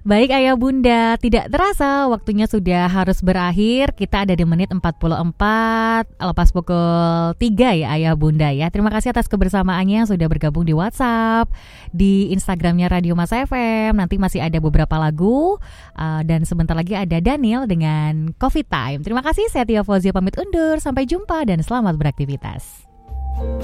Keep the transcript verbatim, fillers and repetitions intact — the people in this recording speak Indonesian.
Baik Ayah Bunda, tidak terasa waktunya sudah harus berakhir. Kita ada di menit empat puluh empat, lepas pukul tiga ya Ayah Bunda ya. Terima kasih atas kebersamaannya sudah bergabung di WhatsApp, di Instagramnya Radio Mas F M. Nanti masih ada beberapa lagu uh, dan sebentar lagi ada Daniel dengan Coffee Time. Terima kasih, saya Tia Fauzia pamit undur. Sampai jumpa dan selamat beraktivitas.